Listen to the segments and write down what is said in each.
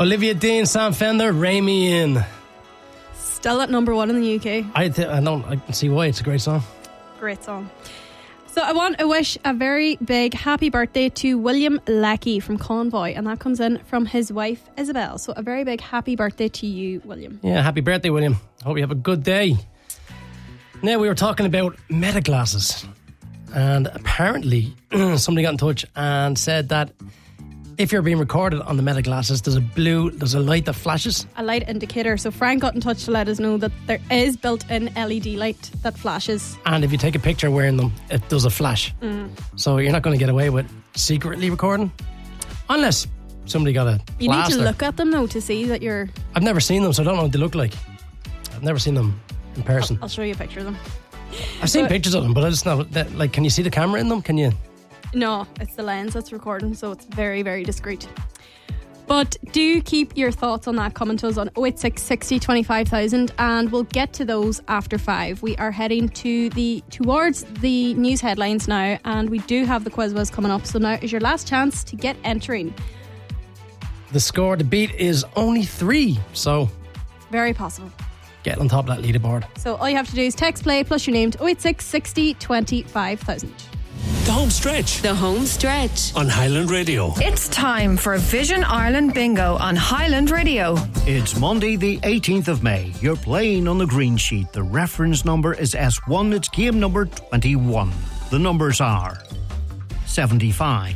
Olivia Dean, Sam Fender, Ray Me In. Still at number 1 in the UK. I can see why. It's a great song. Great song. So I want to wish a very big happy birthday to William Leckie from Convoy, and that comes in from his wife Isabel. So a very big happy birthday to you, William. Yeah, happy birthday, William. Hope you have a good day. Now, we were talking about meta glasses, and apparently somebody got in touch and said that if you're being recorded on the meta glasses, there's a light that flashes. A light indicator. So Frank got in touch to let us know that there is built-in LED light that flashes. And if you take a picture wearing them, it does a flash. So you're not going to get away with secretly recording. Unless somebody got a You blaster. need to look at them though to see that you're... I've never seen them, so I don't know what they look like. I've never seen them in person. I'll show you a picture of them. I've seen pictures of them, but I just know that, like, can you see the camera in them? Can you? No, it's the lens that's recording, so it's very, very discreet. But do keep your thoughts on that coming to us on 086 60 25,000, and we'll get to those after 5. We are heading towards the news headlines now, and we do have the quiz whiz coming up, so now is your last chance to get entering. The score to beat is only 3, so very possible. Get on top of that leaderboard. So all you have to do is text play plus your name to 086 60 25,000. The home stretch. The home stretch. On Highland Radio. It's time for Vision Ireland Bingo on Highland Radio. It's Monday the 18th of May. You're playing on the green sheet. The reference number is S1. It's game number 21. The numbers are 75,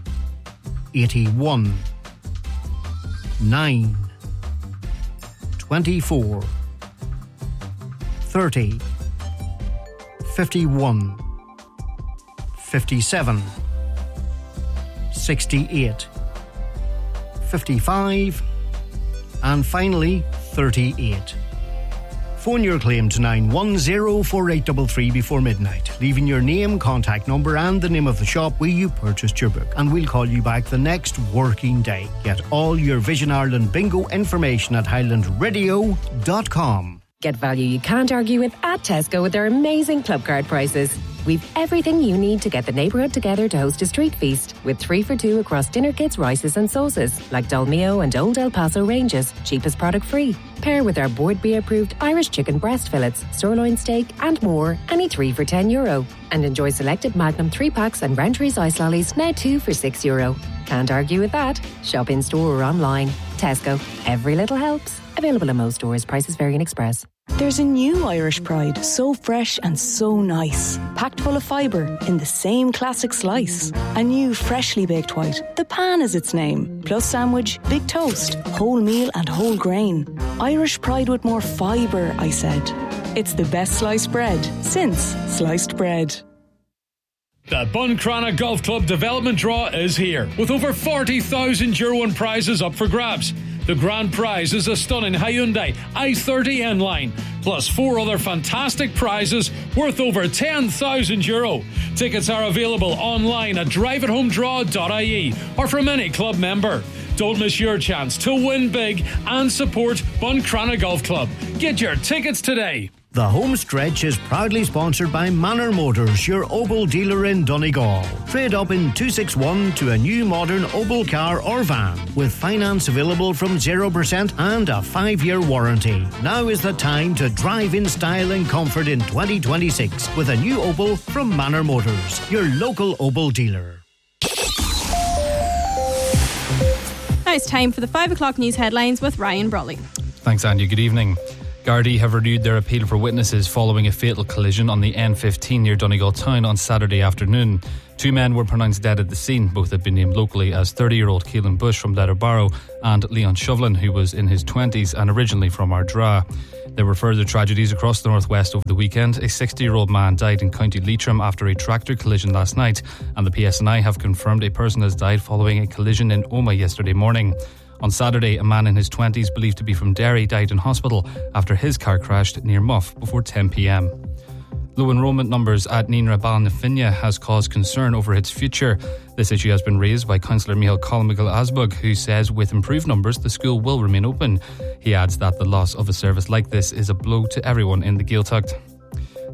81, 9, 24, 30, 51, 57, 68, 55, and finally 38. Phone your claim to 9104833 before midnight, leaving your name, contact number and the name of the shop where you purchased your book, and we'll call you back the next working day. Get all your Vision Ireland bingo information at highlandradio.com. Get value you can't argue with at Tesco with their amazing club card prices. We've everything you need to get the neighbourhood together to host a street feast, with 3 for 2 across dinner kits, rices and sauces, like Dolmio and Old El Paso ranges, cheapest product free. Pair with our Board B approved Irish chicken breast fillets, sirloin steak and more, any 3 for €10. And enjoy selected Magnum 3-packs and Rentries ice lollies, now 2 for €6. Can't argue with that. Shop in store or online. Tesco. Every little helps. Available in most stores. Prices vary in Express. There's a new Irish Pride, so fresh and so nice. Packed full of fibre in the same classic slice. A new freshly baked white, the pan is its name. Plus sandwich, big toast, whole meal and whole grain. Irish Pride with more fibre, I said. It's the best sliced bread since sliced bread. The Buncrana Golf Club development draw is here, with over €40,000 in prizes up for grabs. The grand prize is a stunning Hyundai i30 N-Line, plus 4 other fantastic prizes worth over €10,000. Tickets are available online at driveathomedraw.ie or from any club member. Don't miss your chance to win big and support Buncrana Golf Club. Get your tickets today. The home stretch is proudly sponsored by Manor Motors, your Opel dealer in Donegal. Trade up in 261 to a new modern Opel car or van, with finance available from 0% and a 5-year warranty. Now is the time to drive in style and comfort in 2026 with a new Opel from Manor Motors, your local Opel dealer. Now it's time for the 5 o'clock news headlines with Ryan Brawley. Thanks, Andy. Good evening. Gardaí have renewed their appeal for witnesses following a fatal collision on the N15 near Donegal town on Saturday afternoon. 2 men were pronounced dead at the scene. Both had been named locally as 30-year-old Keelan Bush from Letterbarrow and Leon Shovlin, who was in his 20s and originally from Ardra. There were further tragedies across the northwest over the weekend. A 60-year-old man died in County Leitrim after a tractor collision last night, and the PSNI have confirmed a person has died following a collision in Omagh yesterday morning. On Saturday, a man in his 20s believed to be from Derry died in hospital after his car crashed near Muff before 10 p.m. Low enrolment numbers at Nina Balnafinnia has caused concern over its future. This issue has been raised by Councillor Michael Colmigil-Asbug, who says with improved numbers the school will remain open. He adds that the loss of a service like this is a blow to everyone in the Gaeltacht.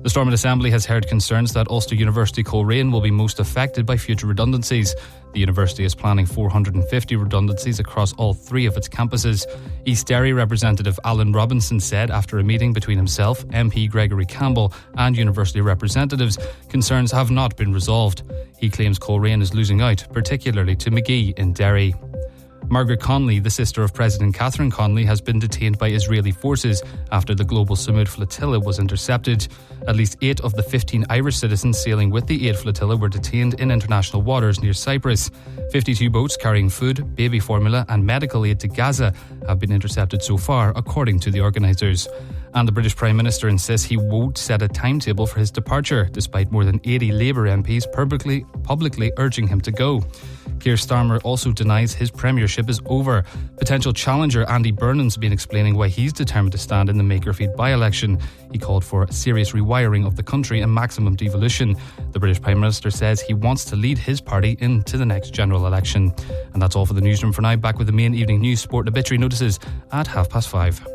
The Stormont Assembly has heard concerns that Ulster University Coleraine will be most affected by future redundancies. The university is planning 450 redundancies across all 3 of its campuses. East Derry representative Alan Robinson said after a meeting between himself, MP Gregory Campbell and university representatives, concerns have not been resolved. He claims Coleraine is losing out, particularly to Magee in Derry. Margaret Connolly, the sister of President Catherine Connolly, has been detained by Israeli forces after the Global Samud flotilla was intercepted. At least 8 of the 15 Irish citizens sailing with the aid flotilla were detained in international waters near Cyprus. 52 boats carrying food, baby formula and medical aid to Gaza have been intercepted so far, according to the organisers. And the British Prime Minister insists he won't set a timetable for his departure, despite more than 80 Labour MPs publicly urging him to go. Keir Starmer also denies his premiership is over. Potential challenger Andy Burnham's been explaining why he's determined to stand in the Makerfield by-election. He called for serious rewiring of the country and maximum devolution. The British Prime Minister says he wants to lead his party into the next general election. And that's all for the newsroom for now. Back with the main evening news, sport and obituary notices at 5:30.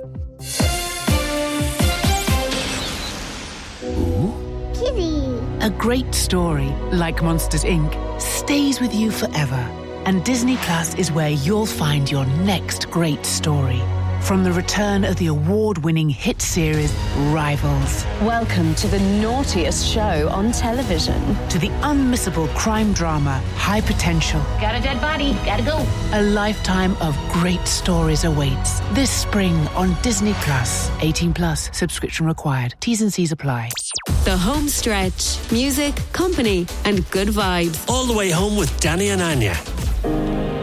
A great story, like Monsters Inc., stays with you forever. And Disney Plus is where you'll find your next great story. From the return of the award-winning hit series Rivals. Welcome to the naughtiest show on television. To the unmissable crime drama High Potential. Got a dead body, gotta go. A lifetime of great stories awaits this spring on Disney Plus. 18 plus, subscription required. T's and C's apply. The home stretch. Music, company and good vibes. All the way home with Danny and Anya.